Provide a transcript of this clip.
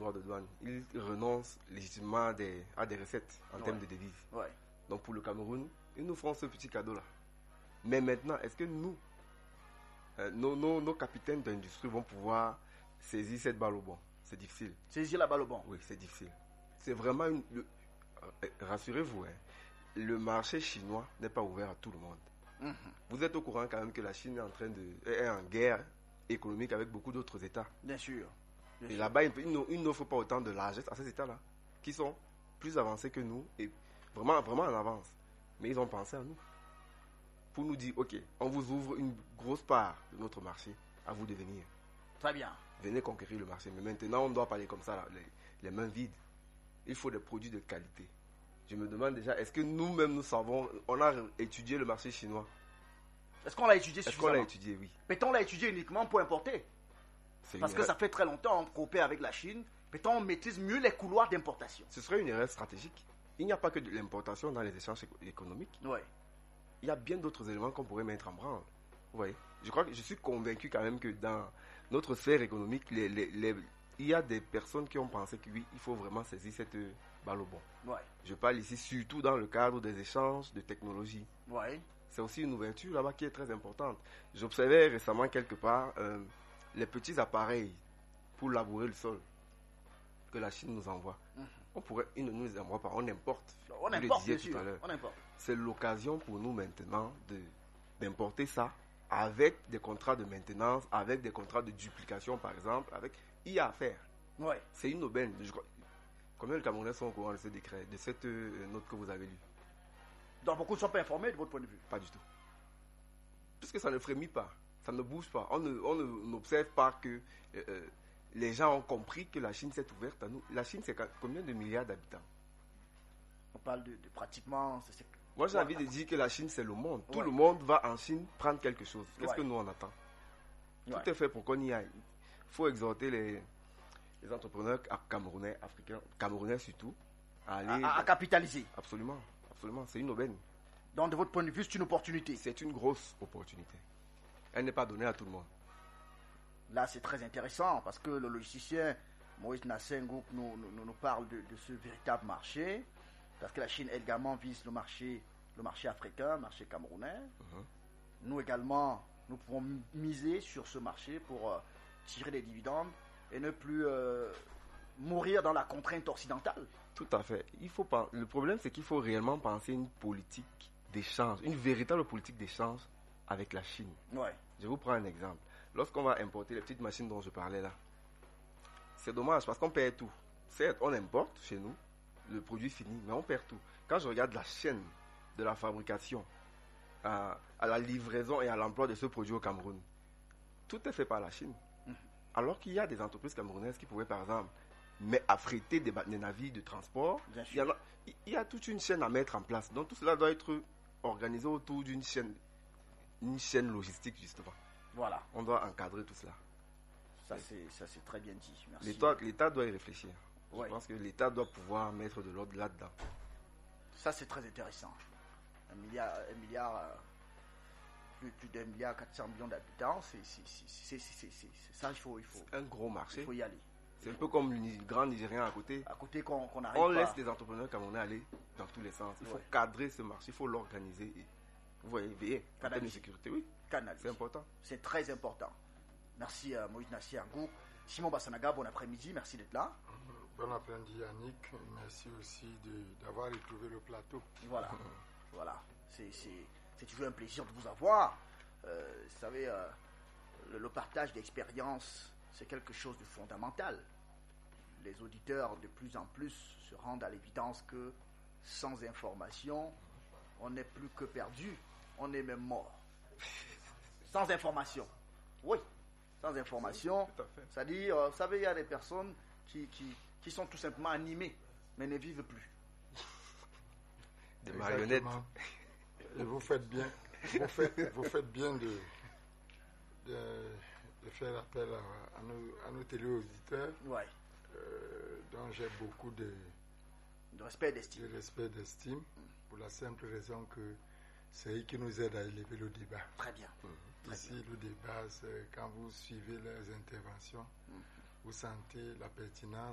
droits de douane, ils renoncent légitimement à des recettes en termes de devises. Ouais. Donc pour le Cameroun, ils nous feront ce petit cadeau-là. Mais maintenant, est-ce que nous, nos capitaines d'industrie vont pouvoir saisir cette balle au bon? C'est difficile. Saisir la balle au bon. Oui, c'est difficile. C'est vraiment rassurez-vous, le marché chinois n'est pas ouvert à tout le monde. Vous êtes au courant quand même que la Chine est en guerre économique avec beaucoup d'autres États. Bien sûr. Et là-bas, ils n'offrent pas autant de largesse à ces États-là, qui sont plus avancés que nous et vraiment, vraiment en avance. Mais ils ont pensé à nous. Pour nous dire, ok, on vous ouvre une grosse part de notre marché, à vous de venir. Très bien. Venez conquérir le marché. Mais maintenant, on ne doit pas aller comme ça, là, les mains vides. Il faut des produits de qualité. Je me demande déjà, est-ce que nous-mêmes, nous savons, on a étudié le marché chinois? Est-ce qu'on l'a étudié suffisamment? Est-ce qu'on l'a étudié, oui. Peut-on l'a étudié uniquement pour importer? Parce que ça fait très longtemps qu'on coopère avec la Chine. Peut-on on maîtrise mieux les couloirs d'importation? Ce serait une erreur stratégique. Il n'y a pas que de l'importation dans les échanges économiques. Oui. Il y a bien d'autres éléments qu'on pourrait mettre en branle. Vous voyez? Je suis convaincu quand même que dans notre sphère économique, il y a des personnes qui ont pensé que oui, il faut vraiment saisir cette balle au bon. Ouais. Je parle ici surtout dans le cadre des échanges de technologie. Ouais. C'est aussi une ouverture là-bas qui est très importante. J'observais récemment quelque part les petits appareils pour labourer le sol que la Chine nous envoie. Ils ne nous les envoient pas, on importe. On Je le importe, disais bien tout sûr. à l'heure. On importe. C'est l'occasion pour nous maintenant d'importer ça avec des contrats de maintenance, avec des contrats de duplication par exemple, il y a à faire. Ouais. C'est une aubaine. Combien de Camerounais sont au courant de ce décret, de cette note que vous avez lue? Donc beaucoup ne sont pas informés de votre point de vue? Pas du tout. Puisque ça ne frémit pas, ça ne bouge pas. On n'observe pas que les gens ont compris que la Chine s'est ouverte à nous. La Chine, c'est combien de milliards d'habitants? On parle de pratiquement... Moi, j'ai envie de dire que la Chine, c'est le monde. Tout le monde va en Chine prendre quelque chose. Qu'est-ce que nous, on attend? Tout est fait pour qu'on y aille. Il faut exhorter les entrepreneurs camerounais, africains, camerounais surtout, à aller... À capitaliser. Absolument, absolument. C'est une aubaine. Donc, de votre point de vue, c'est une opportunité. C'est une grosse opportunité. Elle n'est pas donnée à tout le monde. Là, c'est très intéressant parce que le logisticien Moïse Nassengou nous parle de ce véritable marché. Parce que la Chine également vise le marché africain, le marché camerounais. Nous également, nous pouvons miser sur ce marché pour tirer des dividendes et ne plus mourir dans la contrainte occidentale. Tout à fait. Le problème, c'est qu'il faut réellement penser une politique d'échange, une véritable politique d'échange avec la Chine. Ouais. Je vous prends un exemple. Lorsqu'on va importer les petites machines dont je parlais là, c'est dommage parce qu'on perd tout. Certes, on importe chez nous le produit fini, mais on perd tout. Quand je regarde la chaîne de la fabrication à la livraison et à l'emploi de ce produit au Cameroun, tout est fait par la Chine. Alors qu'il y a des entreprises camerounaises qui pourraient, par exemple, affréter des navires de transport. Il y a toute une chaîne à mettre en place. Donc tout cela doit être organisé autour d'une chaîne logistique, justement. Voilà. On doit encadrer tout cela. Ça, c'est très bien dit. Merci. L'État doit y réfléchir. Ouais. Je pense que l'État doit pouvoir mettre de l'ordre là-dedans. Ça, c'est très intéressant. Un milliard, plus d'1,4 milliard d'habitants, c'est ça, il faut. Un gros marché. Il faut y aller. C'est un peu comme le Grand Nigérien à côté. À côté qu'on arrive On laisse des entrepreneurs camerounais aller dans tous les sens. Il faut cadrer ce marché, il faut l'organiser. Vous voyez, veiller. En termes de sécurité, oui. C'est important. C'est très important. Merci Moïse Nassengou. Simon Bassanaga, bon après-midi, merci d'être là. Bon après-midi Yannick, merci aussi d'avoir retrouvé le plateau. Voilà, voilà. C'est toujours un plaisir de vous avoir. Vous savez, le partage d'expérience, c'est quelque chose de fondamental. Les auditeurs de plus en plus se rendent à l'évidence que sans information, on n'est plus que perdu, on est même mort. Sans information. Oui, sans information. C'est-à-dire, vous savez, il y a des personnes qui sont tout simplement animées, mais ne vivent plus. Des marionnettes. Et vous faites bien. Vous faites bien de faire appel à nos téléauditeurs. Ouais. Dont j'ai beaucoup de respect et d'estime. Pour la simple raison que c'est eux qui nous aident à élever le débat. Très bien. Ici, le débat, c'est quand vous suivez les interventions, vous sentez la pertinence